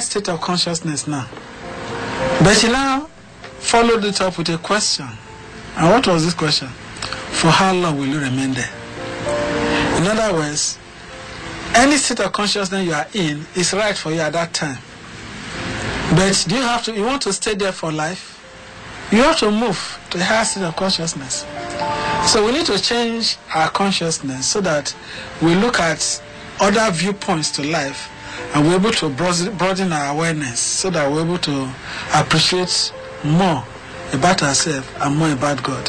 right state of consciousness now. But you now followed it up with a question. And what was this question? For how long will you remain there? In other words, any state of consciousness you are in is right for you at that time. But you want to stay there for life? You have to move to a higher state of consciousness. So we need to change our consciousness so that we look at other viewpoints to life and we're able to broaden our awareness so that we're able to appreciate more about ourselves and more about God.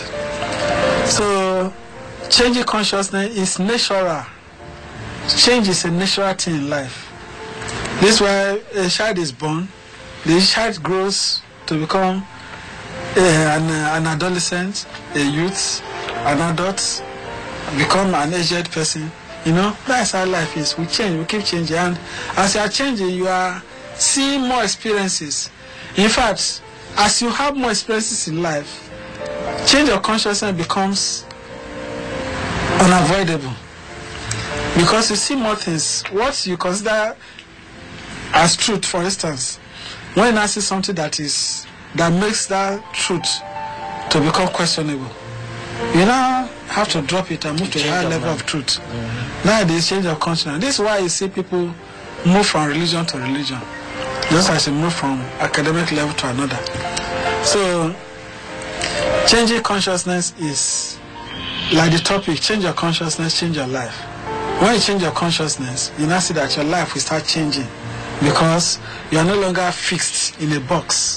So changing consciousness is natural. Change is a natural thing in life. This is why a child is born, the child grows to become an adolescent, a youth, an adult, become an aged person. You know, that's how life is. We change, we keep changing. And as you are changing, you are seeing more experiences. In fact, as you have more experiences in life, change of consciousness becomes unavoidable. Because you see more things. What you consider as truth, for instance, when I see something that makes that truth to become questionable, you now have to drop it and move to a higher level of truth. Now there is change of consciousness. This is why you see people move from religion to religion, just as you move from academic level to another. So changing consciousness is like the topic, change your consciousness, change your life. When you change your consciousness, you now see that your life will start changing because you are no longer fixed in a box.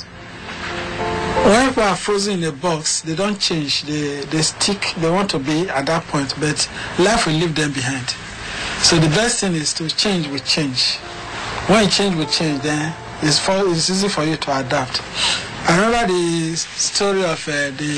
When people are frozen in a box, they don't change, they stick, they want to be at that point, but life will leave them behind. So the best thing is to change with change. When you change with change, then it's easy for you to adapt. I remember the story of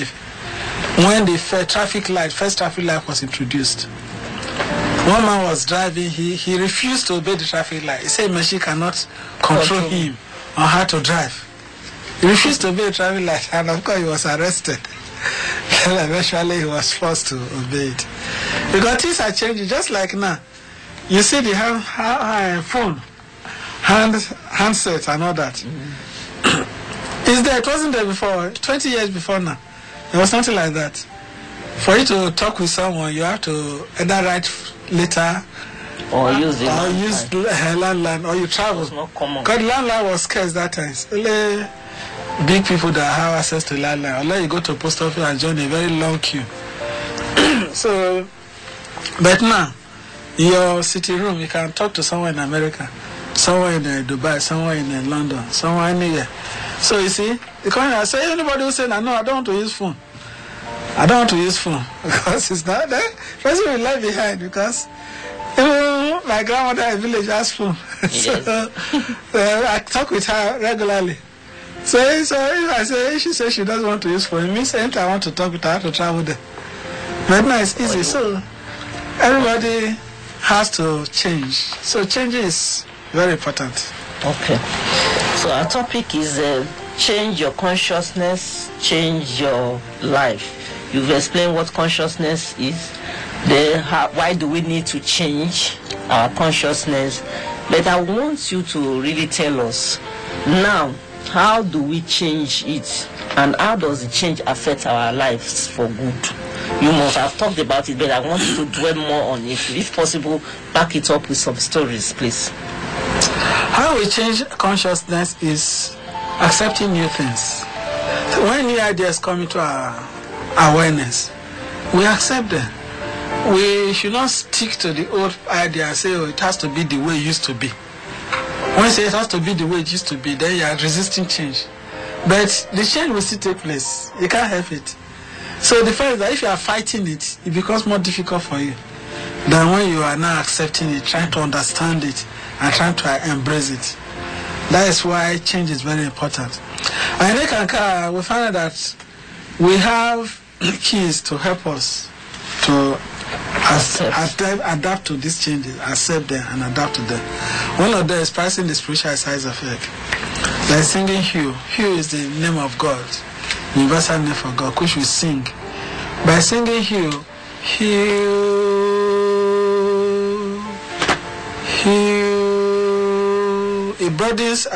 when the first traffic light was introduced. One man was driving, he refused to obey the traffic light. He said machine cannot control him on how to drive. He refused to obey the traffic light, and of course he was arrested. Then eventually he was forced to obey it. Because things are changing, just like now. You see the phone, handset and all that. It's there, it wasn't there before, 20 years before now. There was something like that. For you to talk with someone, you have to either write letter or use landline, or you travel. It's not common. Because landline was scarce that time. Only big people that have access to landline. Unless you go to post office and join a very long queue. So, but now, in your city room, you can talk to someone in America, someone in Dubai, someone in London, someone anywhere. So you see, you can't say anybody who say, no, I don't want to use phone. I don't want to use phone because it's not there. Person will lie behind because my grandmother in the village has phone. So I talk with her regularly. So if I say, she says she doesn't want to use phone, it means anytime I want to talk with her, I have to travel there. But now it's easy. So everybody has to change. So changing is very important. Okay. So our topic is change your consciousness, change your life. You've explained what consciousness is. Why do we need to change our consciousness? But I want you to really tell us now, how do we change it? And how does the change affect our lives for good? You must have talked about it, but I want you to dwell more on it. If possible, back it up with some stories, please. How we change consciousness is accepting new things. So when new ideas come into our awareness, we accept them. We should not stick to the old idea and say, it has to be the way it used to be. When you say it has to be the way it used to be, then you are resisting change. But the change will still take place. You can't help it. So the fact is that if you are fighting it, it becomes more difficult for you than when you are now accepting it, trying to understand it, and trying to embrace it. That is why change is very important. And in Kanka, we find that we have keys to help us to adapt to these changes, accept them and adapt to them. One of them is practicing the spiritual exercise of it. Like singing Hugh. Hugh is the name of God, universal name for God, which we sing. By singing Hugh, it broadens